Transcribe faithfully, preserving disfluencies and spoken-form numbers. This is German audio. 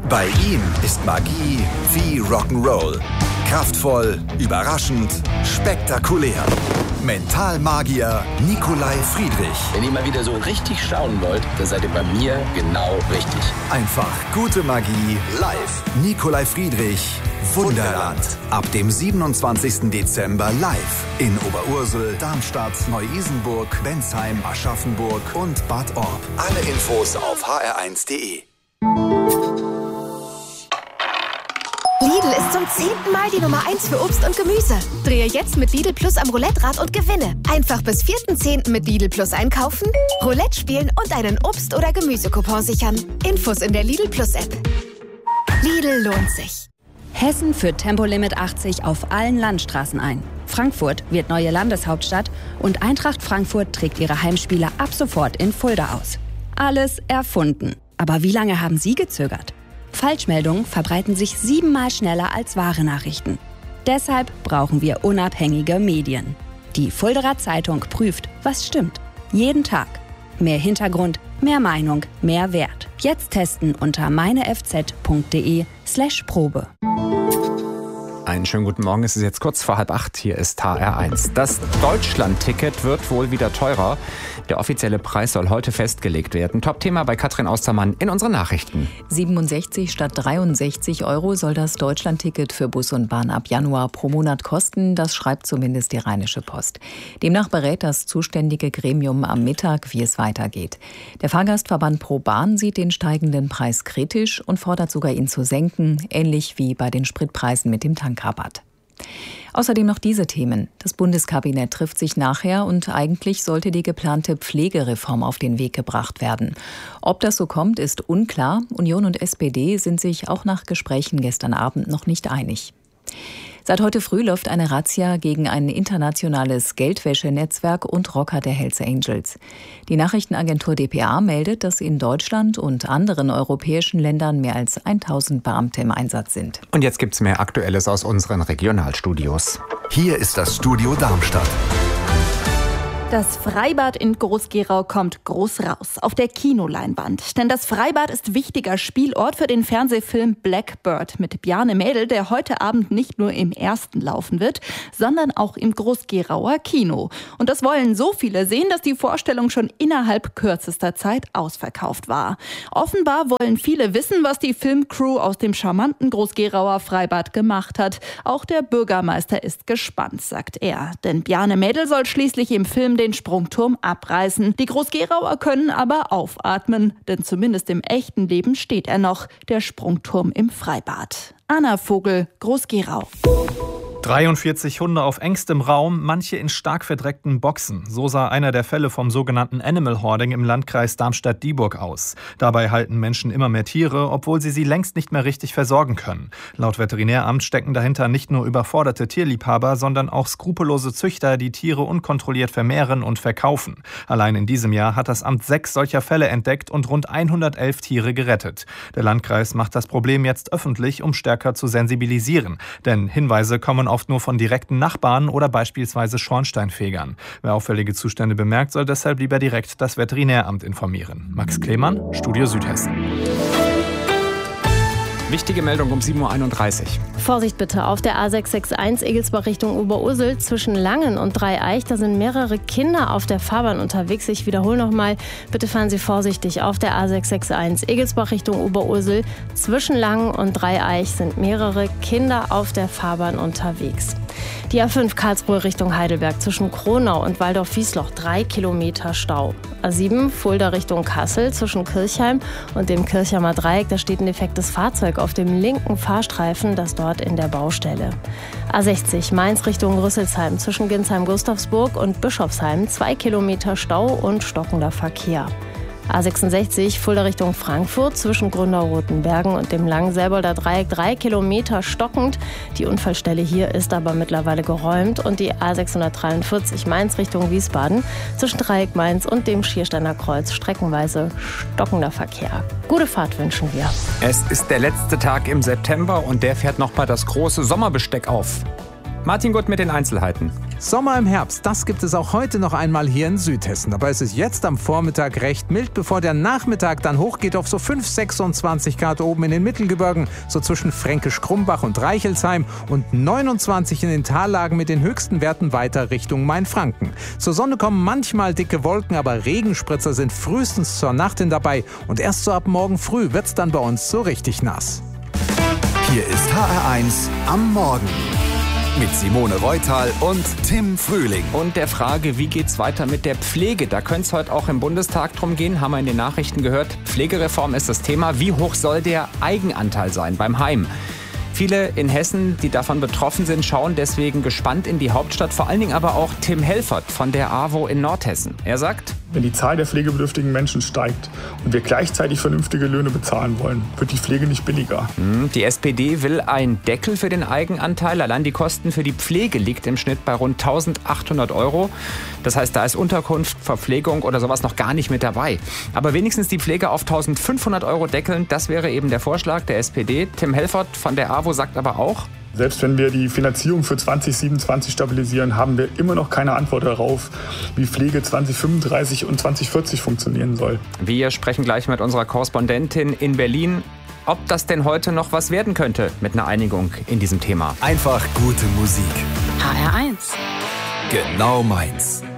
Bei ihm ist Magie wie Rock'n'Roll. Kraftvoll, überraschend, spektakulär. Mentalmagier Nikolai Friedrich. Wenn ihr mal wieder so richtig staunen wollt, dann seid ihr bei mir genau richtig. Einfach gute Magie live. Nikolai Friedrich, Wunderland. Ab dem siebenundzwanzigsten Dezember live in Oberursel, Darmstadt, Neu-Isenburg, Bensheim, Aschaffenburg und Bad Orb. Alle Infos auf h r eins punkt d e. Lidl ist zum zehnten Mal die Nummer eins für Obst und Gemüse. Drehe jetzt mit Lidl Plus am Roulette-Rad und gewinne. Einfach bis vierten zehnten mit Lidl Plus einkaufen, Roulette spielen und einen Obst- oder Gemüsecoupon sichern. Infos in der Lidl Plus App. Lidl lohnt sich. Hessen führt Tempolimit achtzig auf allen Landstraßen ein. Frankfurt wird neue Landeshauptstadt und Eintracht Frankfurt trägt ihre Heimspiele ab sofort in Fulda aus. Alles erfunden. Aber wie lange haben Sie gezögert? Falschmeldungen verbreiten sich siebenmal schneller als wahre Nachrichten. Deshalb brauchen wir unabhängige Medien. Die Fuldaer Zeitung prüft, was stimmt. Jeden Tag. Mehr Hintergrund, mehr Meinung, mehr Wert. Jetzt testen unter meinefz.de slash Probe. Einen schönen guten Morgen, es ist jetzt kurz vor halb acht, hier ist H R eins. Das Deutschland-Ticket wird wohl wieder teurer. Der offizielle Preis soll heute festgelegt werden. Top-Thema bei Katrin Austermann in unseren Nachrichten. siebenundsechzig statt dreiundsechzig Euro soll das Deutschland-Ticket für Bus und Bahn ab Januar pro Monat kosten. Das schreibt zumindest die Rheinische Post. Demnach berät das zuständige Gremium am Mittag, wie es weitergeht. Der Fahrgastverband Pro Bahn sieht den steigenden Preis kritisch und fordert sogar, ihn zu senken, ähnlich wie bei den Spritpreisen mit dem Tankrabatt. Außerdem noch diese Themen. Das Bundeskabinett trifft sich nachher und eigentlich sollte die geplante Pflegereform auf den Weg gebracht werden. Ob das so kommt, ist unklar. Union und S P D sind sich auch nach Gesprächen gestern Abend noch nicht einig. Seit heute früh läuft eine Razzia gegen ein internationales Geldwäschenetzwerk und Rocker der Hells Angels. Die Nachrichtenagentur d p a meldet, dass in Deutschland und anderen europäischen Ländern mehr als tausend Beamte im Einsatz sind. Und jetzt gibt's mehr Aktuelles aus unseren Regionalstudios. Hier ist das Studio Darmstadt. Das Freibad in Groß-Gerau kommt groß raus auf der Kinoleinwand. Denn das Freibad ist wichtiger Spielort für den Fernsehfilm Blackbird mit Bjarne Mädel, der heute Abend nicht nur im ersten laufen wird, sondern auch im Groß-Gerauer Kino. Und das wollen so viele sehen, dass die Vorstellung schon innerhalb kürzester Zeit ausverkauft war. Offenbar wollen viele wissen, was die Filmcrew aus dem charmanten Groß-Gerauer Freibad gemacht hat. Auch der Bürgermeister ist gespannt, sagt er. Denn Bjarne Mädel soll schließlich im Film den Sprungturm abreißen. Die Groß-Gerauer können aber aufatmen, denn zumindest im echten Leben steht er noch, der Sprungturm im Freibad. Anna Vogel, Groß-Gerau. dreiundvierzig Hunde auf engstem Raum, manche in stark verdreckten Boxen. So sah einer der Fälle vom sogenannten Animal Hoarding im Landkreis Darmstadt-Dieburg aus. Dabei halten Menschen immer mehr Tiere, obwohl sie sie längst nicht mehr richtig versorgen können. Laut Veterinäramt stecken dahinter nicht nur überforderte Tierliebhaber, sondern auch skrupellose Züchter, die Tiere unkontrolliert vermehren und verkaufen. Allein in diesem Jahr hat das Amt sechs solcher Fälle entdeckt und rund hundertelf Tiere gerettet. Der Landkreis macht das Problem jetzt öffentlich, um stärker zu sensibilisieren. Denn Hinweise kommen oft nur von direkten Nachbarn oder beispielsweise Schornsteinfegern. Wer auffällige Zustände bemerkt, soll deshalb lieber direkt das Veterinäramt informieren. Max Klemann, Studio Südhessen. Wichtige Meldung um sieben Uhr einunddreißig. Vorsicht bitte auf der A sechs sechs eins Egelsbach Richtung Oberursel zwischen Langen und Dreieich. Da sind mehrere Kinder auf der Fahrbahn unterwegs. Ich wiederhole nochmal, bitte fahren Sie vorsichtig auf der A sechs sechs eins Egelsbach Richtung Oberursel. Zwischen Langen und Dreieich sind mehrere Kinder auf der Fahrbahn unterwegs. Die A fünf Karlsruhe Richtung Heidelberg zwischen Kronau und Waldorf-Wiesloch drei Kilometer Stau. A sieben Fulda Richtung Kassel zwischen Kirchheim und dem Kirchheimer Dreieck. Da steht ein defektes Fahrzeug auf dem linken Fahrstreifen, das dort in der Baustelle. A sechzig Mainz Richtung Rüsselsheim zwischen Ginsheim-Gustavsburg und Bischofsheim zwei Kilometer Stau und stockender Verkehr. A sechsundsechzig Fulda Richtung Frankfurt zwischen Grünau-Rotenbergen und dem Langenselbolder Dreieck drei Kilometer stockend. Die Unfallstelle hier ist aber mittlerweile geräumt. Und die A sechshundertdreiundvierzig Mainz Richtung Wiesbaden zwischen Dreieck Mainz und dem Schiersteiner Kreuz streckenweise stockender Verkehr. Gute Fahrt wünschen wir. Es ist der letzte Tag im September und der fährt nochmal das große Sommerbesteck auf. Martin Gutt mit den Einzelheiten. Sommer im Herbst, das gibt es auch heute noch einmal hier in Südhessen. Dabei ist es jetzt am Vormittag recht mild, bevor der Nachmittag dann hochgeht auf so fünf, sechsundzwanzig Grad oben in den Mittelgebirgen, so zwischen Fränkisch-Krumbach und Reichelsheim und neunundzwanzig in den Tallagen mit den höchsten Werten weiter Richtung Mainfranken. Zur Sonne kommen manchmal dicke Wolken, aber Regenspritzer sind frühestens zur Nacht hin dabei und erst so ab morgen früh wird's dann bei uns so richtig nass. Hier ist H R eins am Morgen. Mit Simone Reutal und Tim Frühling. Und der Frage, wie geht's weiter mit der Pflege? Da könnte es heute auch im Bundestag drum gehen, haben wir in den Nachrichten gehört. Pflegereform ist das Thema. Wie hoch soll der Eigenanteil sein beim Heim? Viele in Hessen, die davon betroffen sind, schauen deswegen gespannt in die Hauptstadt. Vor allen Dingen aber auch Tim Helfert von der A W O in Nordhessen. Er sagt: Wenn die Zahl der pflegebedürftigen Menschen steigt und wir gleichzeitig vernünftige Löhne bezahlen wollen, wird die Pflege nicht billiger. Die S P D will einen Deckel für den Eigenanteil. Allein die Kosten für die Pflege liegt im Schnitt bei rund eintausendachthundert Euro. Das heißt, da ist Unterkunft, Verpflegung oder sowas noch gar nicht mit dabei. Aber wenigstens die Pflege auf eintausendfünfhundert Euro deckeln, das wäre eben der Vorschlag der S P D. Tim Helfert von der A W O sagt aber auch: Selbst wenn wir die Finanzierung für zwanzig siebenundzwanzig stabilisieren, haben wir immer noch keine Antwort darauf, wie Pflege zwanzig fünfunddreißig und zwanzig vierzig funktionieren soll. Wir sprechen gleich mit unserer Korrespondentin in Berlin, ob das denn heute noch was werden könnte mit einer Einigung in diesem Thema. Einfach gute Musik. H R eins. Genau meins.